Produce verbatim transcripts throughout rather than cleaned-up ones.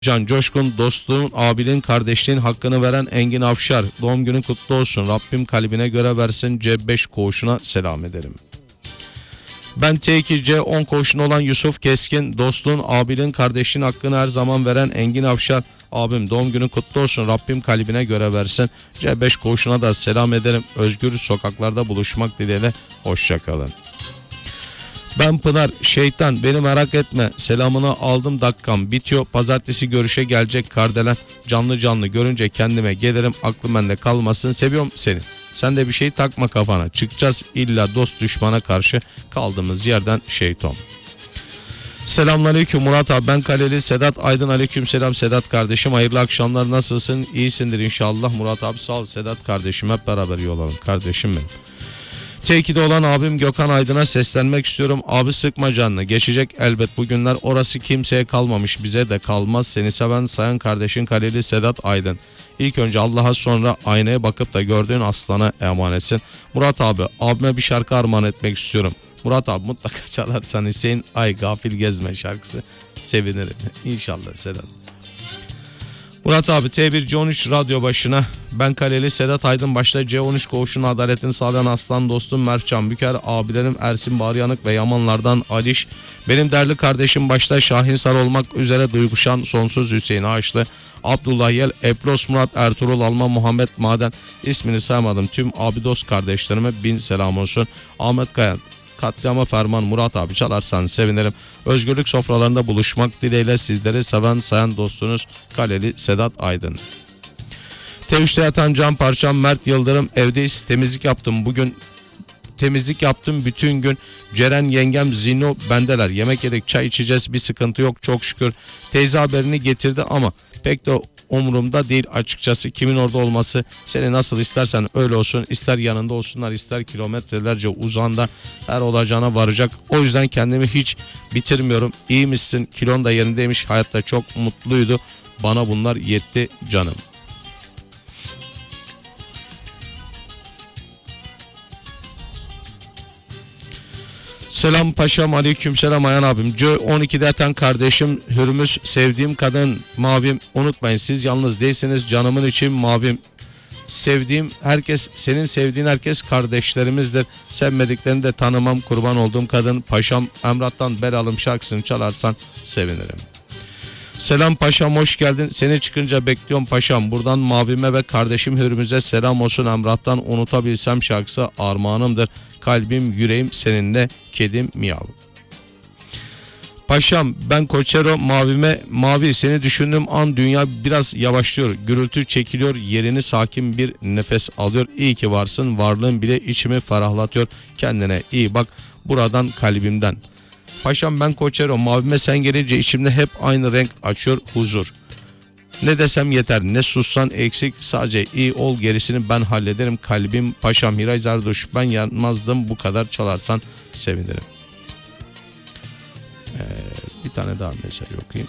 Can Coşkun, dostluğun, abiliğin, kardeşliğin hakkını veren Engin Afşar. Doğum günün kutlu olsun. Rabbim kalbine göre versin. C beş koğuşuna selam ederim. Ben T iki C on koğuşunda olan Yusuf Keskin. Dostluğun, abiliğin, kardeşliğin hakkını her zaman veren Engin Afşar. Abim doğum günün kutlu olsun. Rabbim kalbine göre versin. C beş koğuşuna da selam ederim. Özgür sokaklarda buluşmak dileğiyle. Hoşçakalın. Ben Pınar, şeytan beni merak etme, selamını aldım, dakikam bitiyor, pazartesi görüşe gelecek Kardelen, canlı canlı görünce kendime gelirim, aklım bende kalmasın, seviyorum seni, sen de bir şey takma kafana, çıkacağız illa dost düşmana karşı, kaldığımız yerden şeytan. Selamünaleyküm Murat abi, ben Kaleli Sedat Aydın. Aleyküm selam Sedat kardeşim, hayırlı akşamlar, nasılsın? İyisindir inşallah Murat abi, sağ ol Sedat kardeşim, hep beraber iyi olalım kardeşim benim. T iki'de olan abim Gökhan Aydın'a seslenmek istiyorum. Abi sıkma canını, geçecek elbet bu günler, orası kimseye kalmamış, bize de kalmaz. Seni seven sayan kardeşin Kaleli Sedat Aydın. İlk önce Allah'a, sonra aynaya bakıp da gördüğün aslana emanetsin. Murat abi, abime bir şarkı armağan etmek istiyorum. Murat abi mutlaka çalarsan Hüseyin Ay Gafil Gezme şarkısı, sevinirim İnşallah Sedat. Murat abi T bir C on üç radyo başına, ben Kaleli Sedat Aydın, başta C on üç koğuşunun adaletini sağlayan aslan dostum Mertcan Büker, abilerim Ersin Bağıryanık ve Yamanlardan Aliş, benim değerli kardeşim başta Şahinsar olmak üzere Duyguşan Sonsuz Hüseyin Ağaçlı, Abdullah Yel, Epros Murat, Ertuğrul Alman, Muhammed Maden, ismini saymadım tüm abi dost kardeşlerime bin selam olsun. Ahmet Kayan, katliama ferman Murat abi çalarsan sevinirim. Özgürlük sofralarında buluşmak dileğiyle sizleri seven sayan dostunuz Kaleli Sedat Aydın. T üç'te yatan can parçam Mert Yıldırım, evdeyiz, temizlik yaptım bugün. Temizlik yaptım bütün gün. Ceren yengem Zino bendeler. Yemek yedik, çay içeceğiz, bir sıkıntı yok çok şükür. Teyze haberini getirdi ama pek de umurumda değil açıkçası, kimin orada olması. Seni nasıl istersen öyle olsun. İster yanında olsunlar, ister kilometrelerce uzağında, her olacağına varacak. O yüzden kendimi hiç bitirmiyorum. İyi misin? Kilon da yerindeymiş. Hayatta çok mutluydu. Bana bunlar yetti canım. Selam paşam, aleyküm selam Ayhan abim. C on iki'de yatan kardeşim Hürmüz, sevdiğim kadın Mavim. Unutmayın siz yalnız değilsiniz, canımın için Mavim. Sevdiğim herkes, senin sevdiğin herkes kardeşlerimizdir. Sevmediklerini de tanımam, kurban olduğum kadın paşam. Emrah'tan Belalım şarkısını çalarsan sevinirim. Selam paşam, hoş geldin. Seni çıkınca bekliyorum paşam. Buradan Mavime ve kardeşim Hürmüz'e selam olsun. Emrah'tan unutabilsem şarkısı armağanımdır. Kalbim yüreğim seninle, kedim miyav. Paşam ben Koçero, Mavime mavi, seni düşündüğüm an dünya biraz yavaşlıyor. Gürültü çekiliyor, yerini sakin bir nefes alıyor. İyi ki varsın, varlığın bile içimi ferahlatıyor. Kendine iyi bak buradan kalbimden. Paşam ben Koçero, Mavime sen gelince içimde hep aynı renk açıyor, huzur. Ne desem yeter, ne sussan eksik, sadece iyi ol, gerisini ben hallederim kalbim paşam. Hiray Zarduş, ben yanmazdım bu kadar, çalarsan sevinirim. Ee, bir tane daha mesaj okuyayım.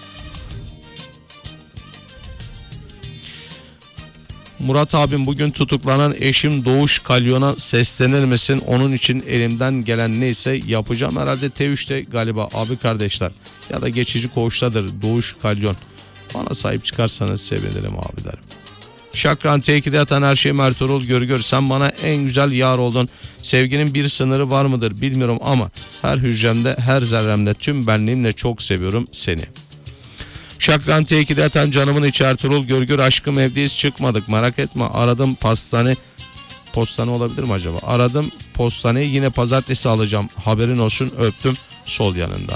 Murat abim bugün tutuklanan eşim Doğuş Kalyon'a seslenir misin? Onun için elimden gelen neyse yapacağım. Herhalde T üç'te galiba abi kardeşler, ya da geçici koğuştadır Doğuş Kalyon. Bana sahip çıkarsanız sevinirim abilerim. Şakran T iki'de yatan her şeyim Ertuğrul Görgör, sen bana en güzel yar oldun. Sevginin bir sınırı var mıdır bilmiyorum ama her hücremde, her zerremde, tüm benliğimle çok seviyorum seni. Şakran T iki'de yatan canımın içi Ertuğrul Görgör, aşkım evdeyiz çıkmadık merak etme, aradım pastane. Postane olabilir mi acaba? Aradım postaneyi, yine pazartesi alacağım, haberin olsun, öptüm sol yanından.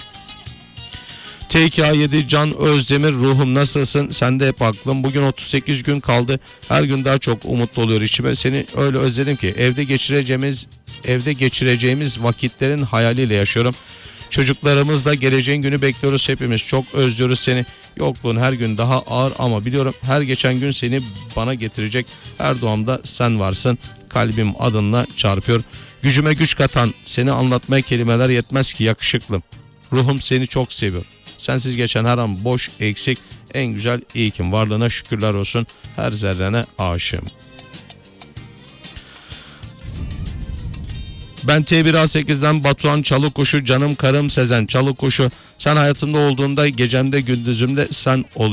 T iki A yedi Can Özdemir, ruhum nasılsın? Sende hep aklım. Bugün otuz sekiz gün kaldı. Her gün daha çok umutlu oluyor içime. Seni öyle özledim ki evde geçireceğimiz evde geçireceğimiz vakitlerin hayaliyle yaşıyorum. Çocuklarımızla geleceğin günü bekliyoruz hepimiz. Çok özlüyoruz seni. Yokluğun her gün daha ağır ama biliyorum her geçen gün seni bana getirecek. Her doğamda sen varsın. Kalbim adınla çarpıyor. Gücüme güç katan, seni anlatmaya kelimeler yetmez ki yakışıklım. Ruhum seni çok seviyor. Sensiz geçen her an boş, eksik, en güzel iyi kim, varlığına şükürler olsun, her zerrene aşığım. Ben T bir A sekizden Batuhan Çalıkuşu, canım karım Sezen Çalıkuşu. Sen hayatımda olduğunda gecemde gündüzümde sen ol.